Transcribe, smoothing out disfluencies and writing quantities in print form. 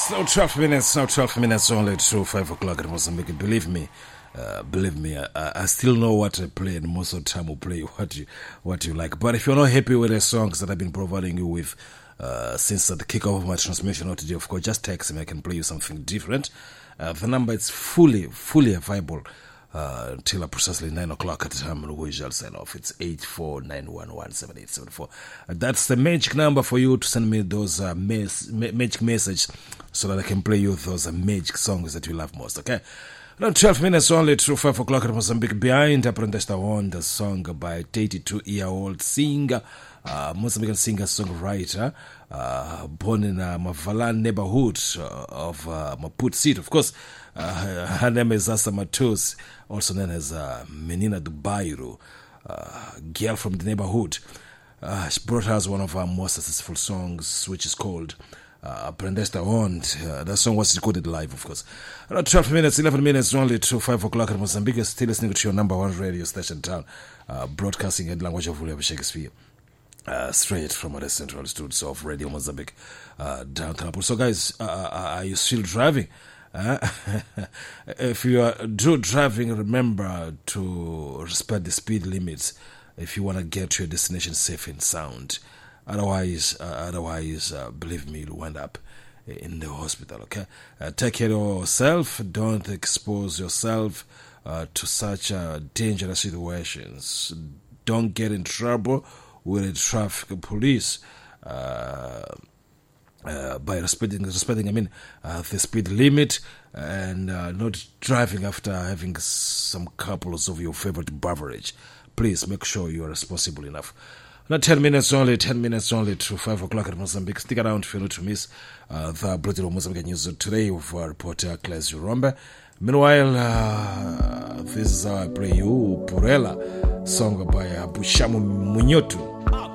It's now 12 minutes, only to 5 o'clock in Mozambique. Believe me, I still know what I play, and most of the time will play what you like. But if you're not happy with the songs that I've been providing you with since the kickoff of my transmission today, of course, just text me. I can play you something different. The number is fully available till precisely 9 o'clock at the time we shall sign off. It's 849117874. That's the magic number for you to send me those magic message so that I can play you those magic songs that you love most, okay? Now 12 minutes only to 5 o'clock at Mozambique. Behind Aprendesta on the song by 82-year-old singer, Mozambican singer-songwriter, born in Mavalan neighborhood of Maputo City. Of course, her name is Asa Matos, also known as Menina Dubairu, girl from the neighborhood. She brought us one of her most successful songs, which is called Aprendesta On. That song was recorded live, of course. 12 minutes, 11 minutes only to 5 o'clock at Mozambique. Still listening to your number one radio station in town, broadcasting in language of William Shakespeare. Straight from the central studios of Radio Mozambique, downtown. So, guys, are you still driving? If you are driving, remember to respect the speed limits if you want to get to your destination safe and sound. Otherwise, believe me, you'll wind up in the hospital. Okay, take care of yourself. Don't expose yourself to such dangerous situations. Don't get in trouble with the traffic police by respecting the speed limit and not driving after having some couples of your favorite beverage. Please make sure you are responsible enough. Now 10 minutes only to 5 o'clock at Mozambique. Stick around for you to miss the Bulletin of Mozambique News today with our reporter Claes Rombe. Meanwhile, this is how I play you Purela, song by Bushamu Munyotu.